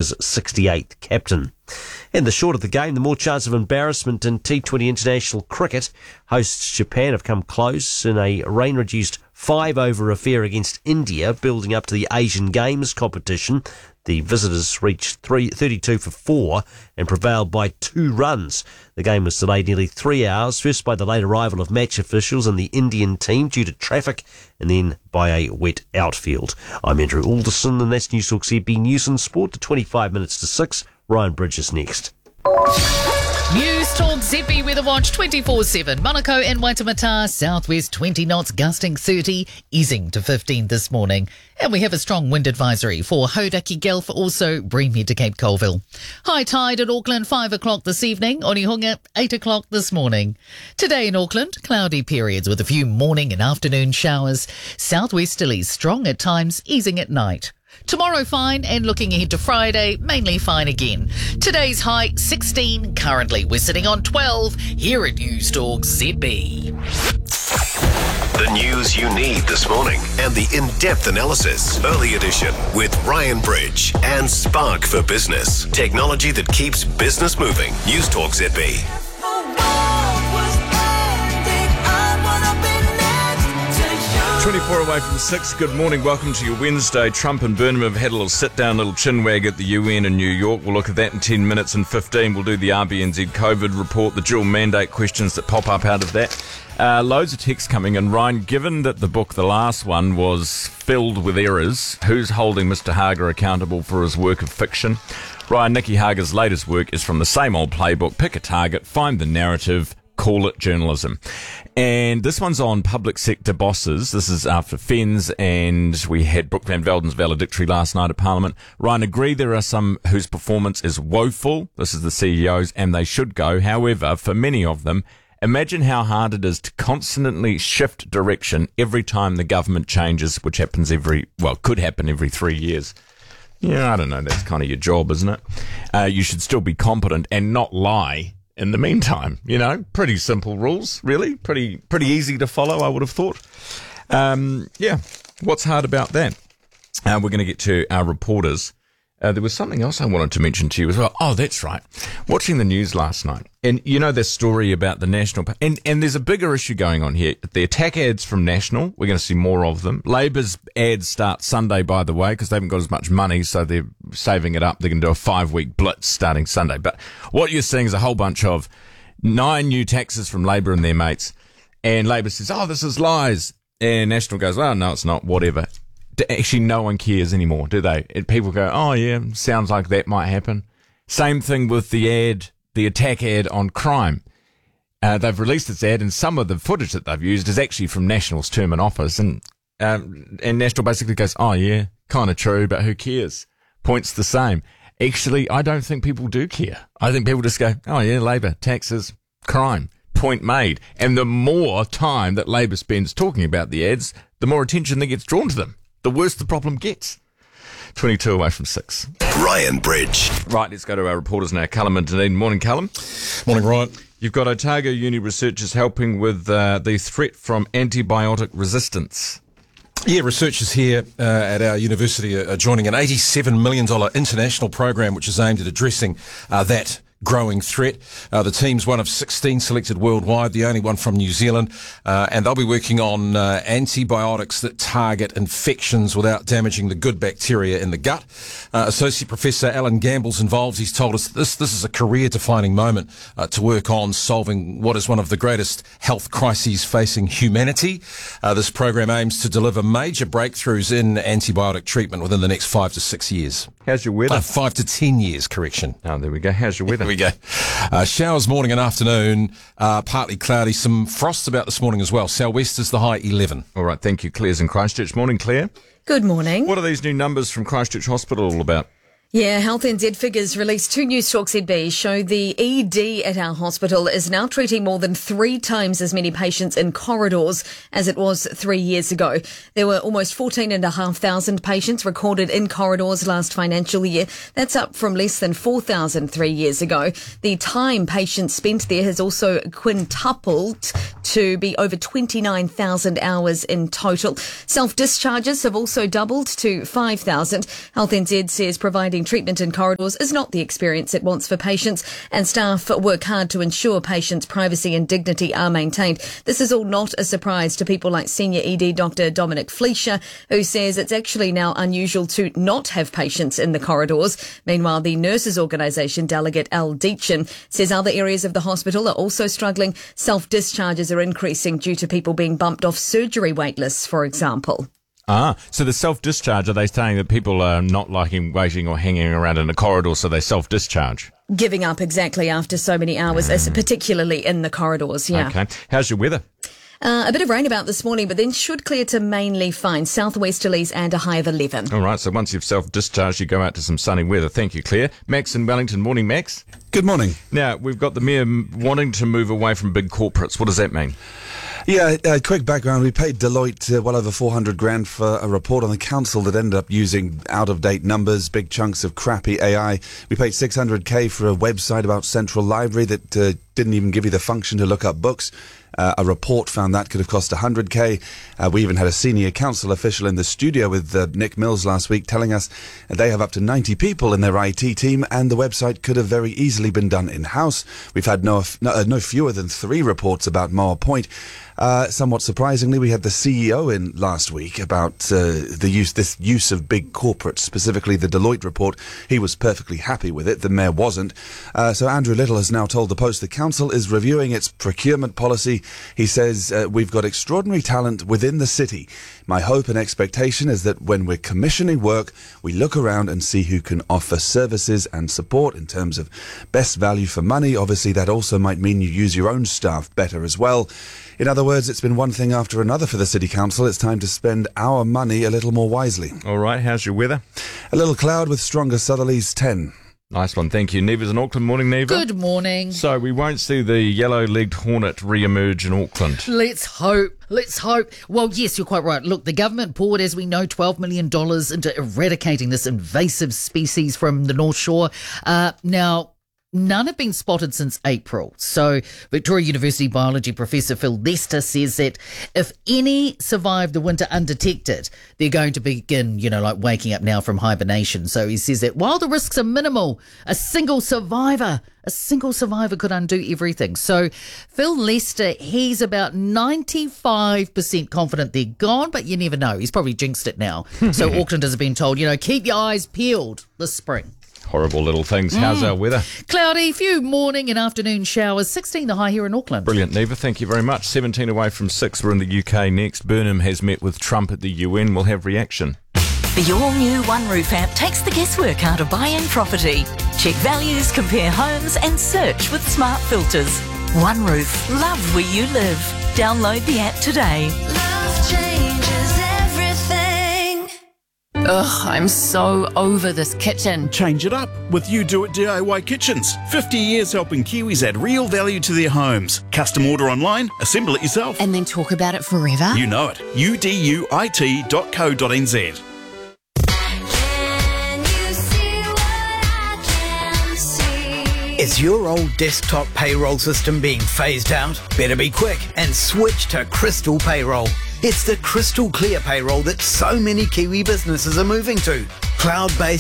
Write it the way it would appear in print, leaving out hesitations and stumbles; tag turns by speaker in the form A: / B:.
A: Africa's 68th captain. And the shorter the game, the more chance of embarrassment in T20 international cricket. Hosts Japan have come close in a rain-reduced 5-over affair against India, building up to the Asian Games competition. The visitors reached 32 for 4 and prevailed by 2 runs. The game was delayed nearly 3 hours, first by the late arrival of match officials and the Indian team due to traffic, and then by a wet outfield. I'm Andrew Alderson, and that's News Talk ZB News and Sport to 25 minutes to 6. Ryan Bridges next.
B: News Talk ZB Weather Watch 24/7. Monaco and Waitemata, southwest 20 knots, gusting 30, easing to 15 this morning. And we have a strong wind advisory for Hauraki Gulf, also Breamhead to Cape Colville. High tide at Auckland 5 o'clock this evening, Onehunga 8 o'clock this morning. Today in Auckland, cloudy periods with a few morning and afternoon showers. Southwesterlies strong at times, easing at night. Tomorrow fine, and looking ahead to Friday, mainly fine again. Today's high 16, currently we're sitting on 12 here at News Talk ZB.
C: The news you need this morning and the in-depth analysis. Early edition with Ryan Bridge and Spark for Business. Technology that keeps business moving. News Talk ZB.
D: 24 away from 6. Good morning. Welcome to your Wednesday. Trump and Burnham have had a little sit-down, little chinwag at the UN in New York. We'll look at that in 10 minutes and 15. We'll do the RBNZ COVID report, the dual mandate questions that pop up out of that. Loads of texts coming in. Ryan, given that the book, the last one, was filled with errors, who's holding Mr. Hager accountable for his work of fiction? Ryan, Nicky Hager's latest work is from the same old playbook. Pick a target, find the narrative, call it journalism. And this one's on public sector bosses. This is after Fens, and we had Brooke Van Velden's valedictory last night at Parliament. Ryan, agree there are some whose performance is woeful. This is the CEOs, and they should go. However, for many of them, imagine how hard it is to constantly shift direction every time the government changes, which happens could happen every 3 years. Yeah, I don't know. That's kind of your job, isn't it? You should still be competent and not lie in the meantime. You know, pretty simple rules, really. Pretty easy to follow, I would have thought. What's hard about that? We're going to get to our reporters. There was something else I wanted to mention to you as well. Oh, that's right. Watching the news last night, and you know this story about the National, and there's a bigger issue going on here. The attack ads from National, we're going to see more of them. Labour's ads start Sunday, by the way, because they haven't got as much money, so they're saving it up. They're going to do a 5-week blitz starting Sunday. But what you're seeing is a whole bunch of 9 new taxes from Labour and their mates, and Labour says, oh, this is lies. And National goes, well, no, it's not, whatever. Actually, no one cares anymore, do they? People go, oh yeah, sounds like that might happen. Same thing with the attack ad on crime. They've released this ad, and some of the footage that they've used is actually from National's term in office, and National basically goes, oh yeah, kind of true, but who cares? Point's the same. Actually, I don't think people do care. I think people just go, oh yeah, Labour, taxes, crime. Point made. And the more time that Labour spends talking about the ads, the more attention that gets drawn to them. The worse the problem gets. 22 away from 6.
C: Ryan Bridge.
D: Right, let's go to our reporters now. Callum and Dunedin. Morning, Callum.
E: Morning, Ryan.
D: You've got Otago Uni researchers helping with the threat from antibiotic resistance.
E: Yeah, researchers here at our university are joining an $87 million international program which is aimed at addressing that growing threat. The team's one of 16 selected worldwide, the only one from New Zealand, and they'll be working on antibiotics that target infections without damaging the good bacteria in the gut. Associate Professor Alan Gamble's involved. He's told us this is a career-defining moment to work on solving what is one of the greatest health crises facing humanity. This program aims to deliver major breakthroughs in antibiotic treatment within the next 5 to 6 years.
D: How's your weather?
E: 5 to 10 years, correction.
D: Oh, there we go. How's your weather?
E: There we go. Showers morning and afternoon, partly cloudy. Some frost about this morning as well. Southwest is the high 11.
D: All right, thank you. Claire's in Christchurch. Morning, Claire.
F: Good morning.
D: What are these new numbers from Christchurch Hospital all about?
F: Yeah, Health NZ figures released to News Talk ZB show the ED at our hospital is now treating more than 3 times as many patients in corridors as it was 3 years ago. There were almost 14,500 patients recorded in corridors last financial year. That's up from less than 4,000 3 years ago. The time patients spent there has also quintupled to be over 29,000 hours in total. Self-discharges have also doubled to 5,000. Health NZ says providing providing treatment in corridors is not the experience it wants for patients, and staff work hard to ensure patients' privacy and dignity are maintained. This is all not a surprise to people like Senior ED Dr. Dominic Fleischer, who says it's actually now unusual to not have patients in the corridors. Meanwhile, the nurses' organisation delegate Al Deachin says other areas of the hospital are also struggling. Self-discharges are increasing due to people being bumped off surgery wait lists, for example.
D: So the self-discharge, are they saying that people are not liking waiting or hanging around in a corridor, so they self-discharge?
F: Giving up exactly after so many hours, particularly in the corridors, yeah.
D: Okay. How's your weather?
F: A bit of rain about this morning, but then should clear to mainly fine. Southwesterlies and a high of 11.
D: All right, so once you've self-discharged, you go out to some sunny weather. Thank you, Claire. Max in Wellington. Morning, Max.
G: Good morning.
D: Now, we've got the Mayor wanting to move away from big corporates. What does that mean?
G: Yeah, quick background. We paid Deloitte well over 400 grand for a report on the council that ended up using out-of-date numbers, big chunks of crappy AI. We paid 600k for a website about Central Library that didn't even give you the function to look up books. A report found that could have cost 100k. We even had a senior council official in the studio with Nick Mills last week telling us they have up to 90 people in their IT team, and the website could have very easily been done in-house. We've had no fewer than 3 reports about Moa Point. Somewhat surprisingly, we had the CEO in last week about this use of big corporates, specifically the Deloitte report. He was perfectly happy with it. The mayor wasn't. So Andrew Little has now told the Post the council is reviewing its procurement policy. He says, we've got extraordinary talent within the city. My hope and expectation is that when we're commissioning work, we look around and see who can offer services and support in terms of best value for money. Obviously, that also might mean you use your own staff better as well. In other words, it's been one thing after another for the City Council. It's time to spend our money a little more wisely.
D: All right, how's your weather?
G: A little cloud with stronger southerlies, 10.
D: Nice one, thank you. Neva's in Auckland. Morning, Neva.
B: Good morning.
D: So we won't see the yellow-legged hornet re-emerge in Auckland.
B: Let's hope. Well, yes, you're quite right. Look, the government poured, as we know, $12 million into eradicating this invasive species from the North Shore. Now, none have been spotted since April. So Victoria University biology professor Phil Lester says that if any survive the winter undetected, they're going to begin, like waking up now from hibernation. So he says that while the risks are minimal, a single survivor could undo everything. So Phil Lester, he's about 95% confident they're gone, but you never know. He's probably jinxed it now. So Aucklanders have been told, keep your eyes peeled this spring.
D: Horrible little things. How's our weather?
B: Cloudy, few morning and afternoon showers, 16 the high here in Auckland.
D: Brilliant, Neva. Thank you very much. 17 away from 6. We're in the UK next. Burnham has met with Trump at the UN. We'll have reaction.
H: The all-new OneRoof app takes the guesswork out of buying property. Check values, compare homes and search with smart filters. OneRoof. Love where you live. Download the app today.
I: Love changes everything.
J: Ugh, I'm so over this kitchen.
K: Change it up with You Do It DIY Kitchens. 50 years helping Kiwis add real value to their homes. Custom order online, assemble it yourself.
J: And then talk about it forever?
K: You know it. uduit.co.nz.
L: Is your old desktop payroll system being phased out? Better be quick and switch to Crystal Payroll. It's the crystal clear payroll that so many Kiwi businesses are moving to. Cloud-based